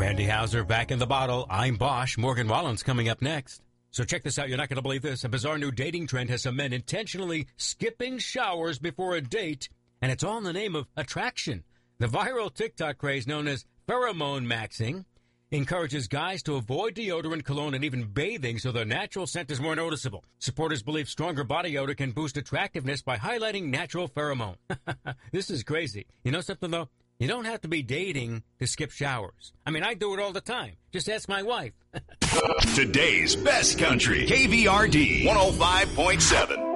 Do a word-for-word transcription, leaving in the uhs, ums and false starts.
Randy Hauser back in the bottle. I'm Bosch. Morgan Wallen's coming up next. So check this out. You're not going to believe this. A bizarre new dating trend has some men intentionally skipping showers before a date, and it's all in the name of attraction. The viral TikTok craze known as pheromone maxing encourages guys to avoid deodorant, cologne, and even bathing so their natural scent is more noticeable. Supporters believe stronger body odor can boost attractiveness by highlighting natural pheromone. This is crazy. You know something, though? You don't have to be dating to skip showers. I mean, I do it all the time. Just ask my wife. Today's best country, K V R D one oh five point seven.